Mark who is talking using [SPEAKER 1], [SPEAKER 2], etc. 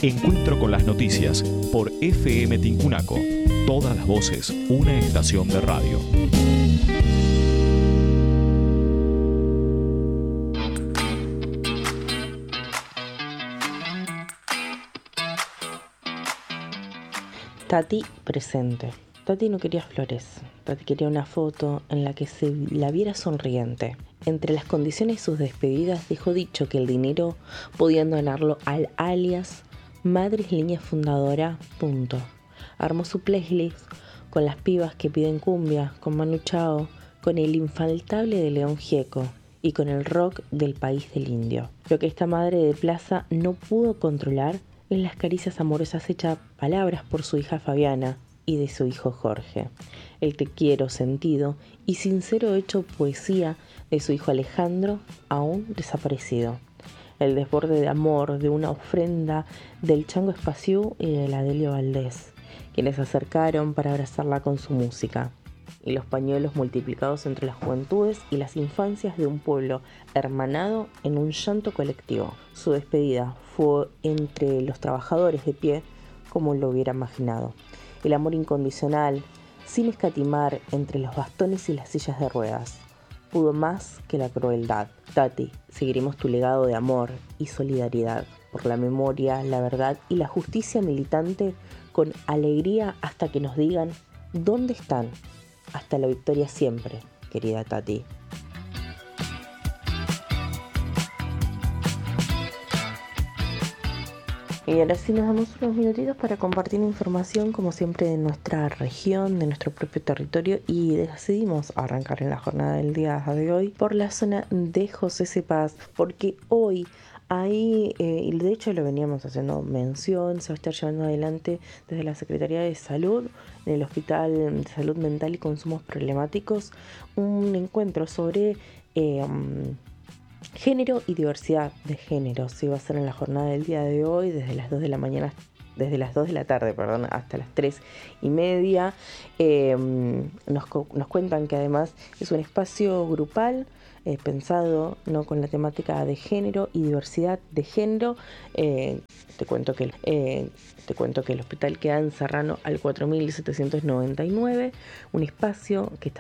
[SPEAKER 1] Encuentro con las noticias por FM Tincunaco. Todas las voces, una estación de radio.
[SPEAKER 2] Tati presente. Tati no quería flores. Tati quería una foto en la que se la viera sonriente. Entre las condiciones de sus despedidas dejó dicho que el dinero podían donarlo al alias Madres Línea Fundadora. Armó su playlist con las pibas que piden cumbia, con Manu Chao, con el infaltable de León Gieco y con el rock del país del indio. Lo que esta madre de plaza no pudo controlar es las caricias amorosas hechas palabras por su hija Fabiana y de su hijo Jorge. El te quiero sentido y sincero hecho poesía de su hijo Alejandro, aún desaparecido. El desborde de amor de una ofrenda del Chango Espaciú y de la Delio Valdés, quienes se acercaron para abrazarla con su música. Y los pañuelos multiplicados entre las juventudes y las infancias de un pueblo hermanado en un llanto colectivo. Su despedida fue entre los trabajadores de pie, como lo hubiera imaginado. El amor incondicional, sin escatimar entre los bastones y las sillas de ruedas. Pudo más que la crueldad. Tati, seguiremos tu legado de amor y solidaridad por la memoria, la verdad y la justicia militante con alegría hasta que nos digan dónde están. Hasta la victoria siempre, querida Tati. Y ahora sí nos damos unos minutitos para compartir información, como siempre, de nuestra región, de nuestro propio territorio, y decidimos arrancar en la jornada del día de hoy por la zona de José Cepaz, porque hoy ahí, y de hecho lo veníamos haciendo mención, se va a estar llevando adelante desde la Secretaría de Salud, en el Hospital de Salud Mental y Consumos Problemáticos, un encuentro sobre género y diversidad de género. Se va a hacer en la jornada del día de hoy, desde las 2 de la mañana, desde las 2 de la tarde, hasta las 3:30. Nos cuentan que además es un espacio grupal pensado, ¿no?, con la temática de género y diversidad de género. Te cuento que el hospital queda en Serrano al 4799, un espacio que está